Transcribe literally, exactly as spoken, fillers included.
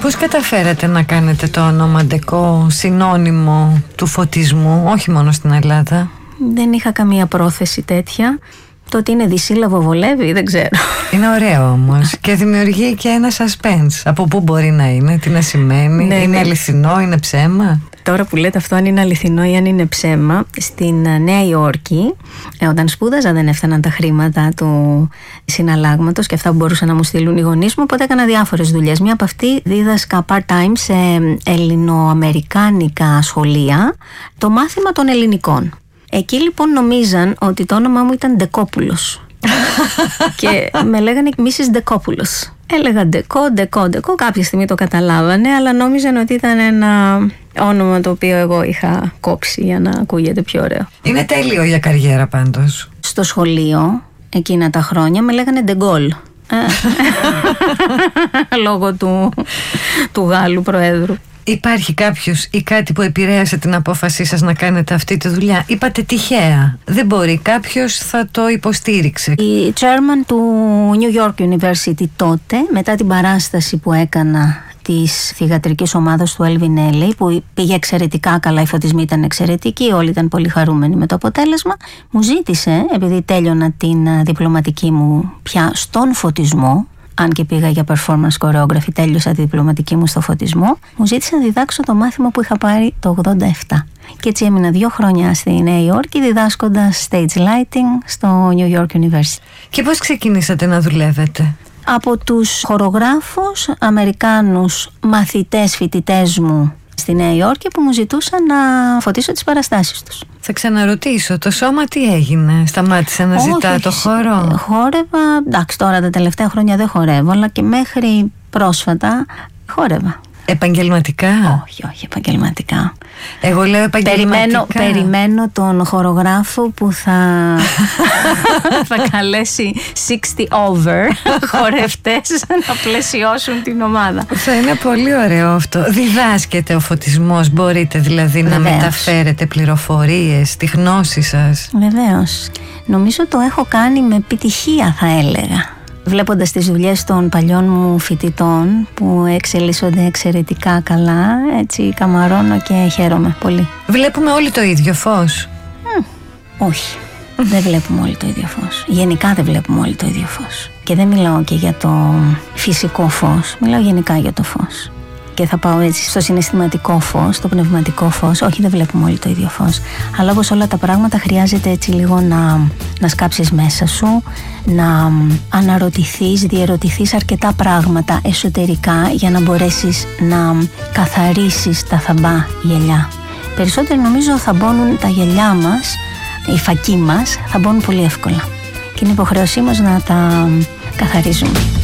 Πώς καταφέρατε να κάνετε το όνομα Ντεκό συνώνυμο του φωτισμού, όχι μόνο στην Ελλάδα? Δεν είχα καμία πρόθεση τέτοια. Το ότι είναι δισύλλαβο βολεύει, δεν ξέρω. Είναι ωραίο όμως και δημιουργεί και ένα suspense. Από πού μπορεί να είναι, τι να σημαίνει, ναι, είναι ναι. αληθινό, είναι ψέμα? Τώρα που λέτε αυτό, αν είναι αληθινό ή αν είναι ψέμα, στην Νέα Υόρκη, όταν σπούδαζα, δεν έφταναν τα χρήματα του συναλλάγματος και αυτά που μπορούσαν να μου στείλουν οι γονείς μου, οπότε έκανα διάφορες δουλειές. Μία από αυτή δίδασκα part-time σε ελληνοαμερικάνικα σχολεία το μάθημα των ελληνικών. Εκεί λοιπόν νομίζαν ότι το όνομά μου ήταν Ντεκόπουλος και με λέγανε μίσις Ντεκόπουλος. Έλεγα Ντεκό, Ντεκό, Ντεκό. Κάποια στιγμή το καταλάβανε, αλλά νόμιζαν ότι ήταν ένα όνομα το οποίο εγώ είχα κόψει για να ακούγεται πιο ωραίο. Είναι τέλειο για καριέρα πάντως. Στο σχολείο εκείνα τα χρόνια με λέγανε Ντεγκόλ. Λόγω του, του Γάλλου Προέδρου. Υπάρχει κάποιος ή κάτι που επηρέασε την απόφασή σας να κάνετε αυτή τη δουλειά? Είπατε τυχαία. Δεν μπορεί, κάποιος θα το υποστήριξε. Η chairman του New York University τότε, μετά την παράσταση που έκανα της θυγατρικής ομάδας του Elvin Ailey, που πήγε εξαιρετικά καλά, οι φωτισμοί ήταν εξαιρετικοί, όλοι ήταν πολύ χαρούμενοι με το αποτέλεσμα, μου ζήτησε, επειδή τέλειωνα την διπλωματική μου πια στον φωτισμό, αν και πήγα για performance choreography, τέλειωσα τη διπλωματική μου στο φωτισμό, μου ζήτησε να διδάξω το μάθημα που είχα πάρει το ογδόντα επτά. Και έτσι έμεινα δύο χρόνια στη Νέα Υόρκη διδάσκοντας stage lighting στο New York University. Και πώς ξεκινήσατε να δουλεύετε? Από τους χορογράφους, Αμερικάνους μαθητές, φοιτητές μου στη Νέα Υόρκη που μου ζητούσαν να φωτίσω τις παραστάσεις τους. Θα ξαναρωτήσω, το σώμα τι έγινε, σταμάτησε να όχι, ζητά το χώρο? Χόρευα, εντάξει, τώρα τα τελευταία χρόνια δεν χορεύω, αλλά και μέχρι πρόσφατα χόρευα. Επαγγελματικά? Όχι, όχι επαγγελματικά. Εγώ λέω επαγγελματικά. Περιμένω, περιμένω τον χορογράφο που θα, θα καλέσει εξήντα over χορευτές να πλαισιώσουν την ομάδα. Θα είναι πολύ ωραίο αυτό. Διδάσκεται ο φωτισμός, μπορείτε δηλαδή Βεβαίως. να μεταφέρετε πληροφορίες, τη γνώση σας? Βεβαίως. Νομίζω το έχω κάνει με επιτυχία, θα έλεγα. Βλέποντας τις δουλειές των παλιών μου φοιτητών που εξελίσσονται εξαιρετικά καλά, έτσι καμαρώνω και χαίρομαι πολύ. Βλέπουμε όλοι το ίδιο φως? Mm, όχι, δεν βλέπουμε όλοι το ίδιο φως. Γενικά δεν βλέπουμε όλοι το ίδιο φως. Και δεν μιλάω και για το φυσικό φως, μιλάω γενικά για το φως. Και θα πάω έτσι στο συναισθηματικό φως, στο πνευματικό φως. Όχι, δεν βλέπουμε όλοι το ίδιο φως. Αλλά όπως όλα τα πράγματα χρειάζεται έτσι λίγο να, να σκάψεις μέσα σου, να αναρωτηθείς, διερωτηθείς αρκετά πράγματα εσωτερικά για να μπορέσεις να καθαρίσεις τα θαμπά γυαλιά. Περισσότερο νομίζω θα μπώνουν τα γυαλιά μας, οι φακοί μας, θα μπώνουν πολύ εύκολα. Και είναι υποχρέωσή μας να τα καθαρίζουμε.